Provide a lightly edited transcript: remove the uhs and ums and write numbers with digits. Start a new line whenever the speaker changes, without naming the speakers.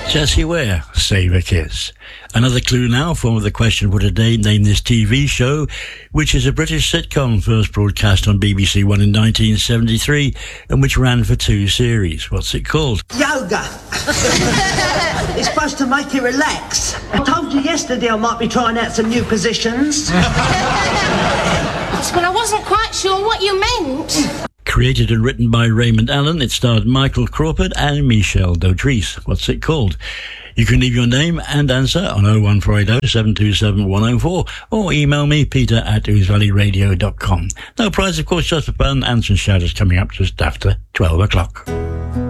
Jessie Ware, Save a Kiss. Another clue now, form of the question for today, name this TV show, which is a British sitcom first broadcast on BBC One in 1973 and which ran for 2 series. What's it called?
Yoga. It's supposed to make you relax. I told you yesterday I might be trying out some new positions.
Well, I wasn't quite sure what you meant.
Created and written by Raymond Allen, it starred Michael Crawford and Michelle Dautrice. What's it called? You can leave your name and answer on 01480 727 104 or email me, peter@oosevalleyradio.com. No prize, of course, just for fun. Answer and shout is coming up just after 12 o'clock.